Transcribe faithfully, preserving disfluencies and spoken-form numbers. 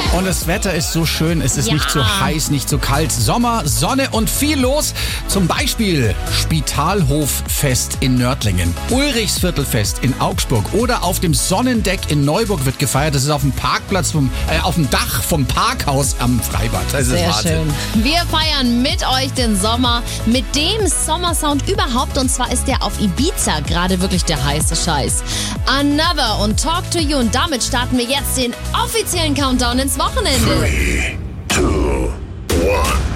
Und das Wetter ist so schön, es ist Ja. nicht zu heiß, nicht zu kalt. Sommer, Sonne und viel los. Zum Beispiel Spitalhoffest in Nördlingen, Ulrichsviertelfest in Augsburg oder auf dem Sonnendeck in Neuburg wird gefeiert. Das ist auf dem Parkplatz, vom, äh, auf dem Dach vom Parkhaus am Freibad. Das ist Sehr Wahnsinn. schön. Wir feiern mit euch den Sommer mit dem Sommersound überhaupt. Und zwar ist der auf Ibiza gerade wirklich der heiße Scheiß. Another und Talk to You. Und damit starten wir jetzt den offiziellen Countdown ins Wochenende. Three, two, one.